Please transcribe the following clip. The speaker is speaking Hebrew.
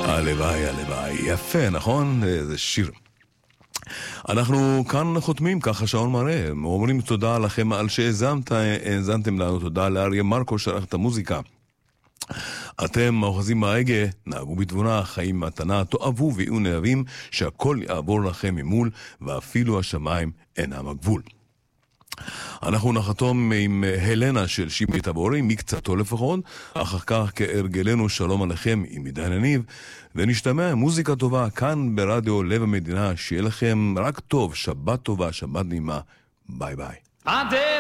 הלוואי, הלוואי. יפה, נכון? זה שיר. אנחנו כאן חותמים, ככה שעון מראה. אומרים תודה לכם על שהאזנתם לנו. תודה לאריה מרקו שערך את המוזיקה. אתם האוחזים בהגה, נהגו בתבונה, חיים מתנה, תאהבו ויהיו נאהבים, שהכל יעבור לכם ממול, ואפילו השמיים אינם הגבול. אנחנו נחתום עם הלנה של שימי טבורי, מקצתו לפחות, אחר כך כהרגלנו שלום עליכם עם עידן יניב, ונשתמע מוזיקה טובה כאן ברדיו לב המדינה, שיהיה לכם רק טוב, שבת טובה, שבת נעימה, ביי ביי.